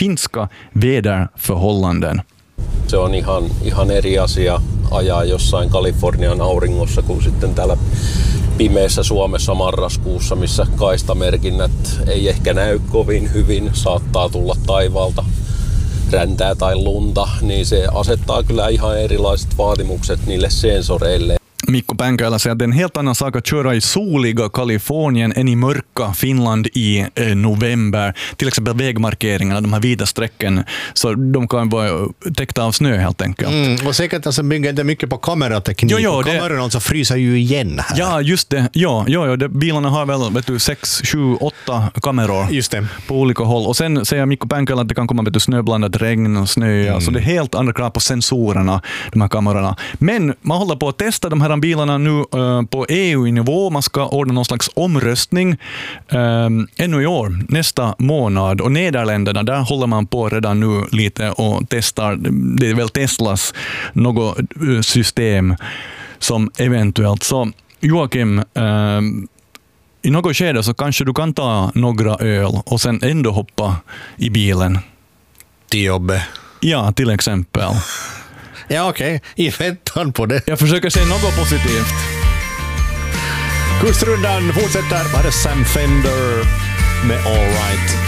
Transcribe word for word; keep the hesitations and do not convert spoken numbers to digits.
finska väderförhållanden. Se on ihan, ihan eri asia ajaa jossain Kalifornian auringossa kuin sitten täällä pimeässä Suomessa marraskuussa, missä kaistamerkinnät ei ehkä näy kovin hyvin, saattaa tulla taivaalta räntää tai lunta, niin se asettaa kyllä ihan erilaiset vaatimukset niille sensoreille. Mikko Pänkäälä säger att det är en helt annan sak att köra i soliga Kalifornien än i mörka Finland i eh, november. Till exempel vägmarkeringarna, de här vita strecken, så de kan vara täckta av snö helt enkelt. Mm, och säkert alltså bygger det mycket på kamerateknik. Jo, jo, det... Kamerorna alltså fryser ju igen här. Ja, just det. Ja, ja, ja det, bilarna har väl vet du, sex, sju, åtta kameror just det. På olika håll. Och sen säger Mikko Pänkäälä att det kan komma vet du, snöblandat regn och snö. Mm. Så det är helt andra krav på sensorerna, de här kamerorna. Men man håller på att testa de här bilarna nu uh, på E U-nivå. Man ska ordna någon slags omröstning um, ännu i år, nästa månad. Och Nederländerna, där håller man på redan nu lite och testar. Det är väl Teslas något system som eventuellt. Så Joakim, um, i något skede så kanske du kan ta några öl och sen ändå hoppa i bilen. Till jobbet. Ja, till exempel. Ja, okej. Okay. I väntan på det. Jag försöker se något positivt. Kustrundan fortsätter. Bara Sam Fender med All Right.